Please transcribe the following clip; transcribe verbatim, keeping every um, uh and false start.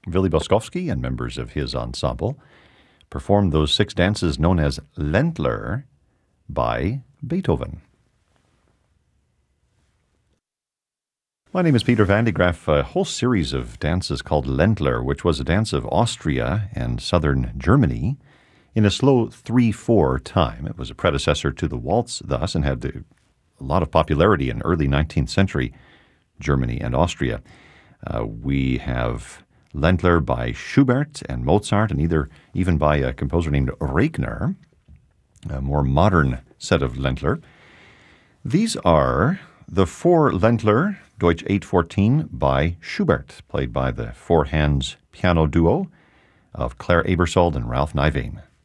Willy Boskowski and members of his ensemble performed those six dances known as Ländler by Beethoven. My name is Peter Van de Graaff. A whole series of dances called Ländler, which was a dance of Austria and southern Germany in a slow three four time. It was a predecessor to the waltz thus and had a lot of popularity in early nineteenth century Germany and Austria. Uh, we have Ländler by Schubert and Mozart, and either even by a composer named Regner, a more modern set of Ländler. These are the four Ländler, Deutsch eight fourteen, by Schubert, played by the Four Hands piano duo of Claire Aebersold and Ralph Nivane.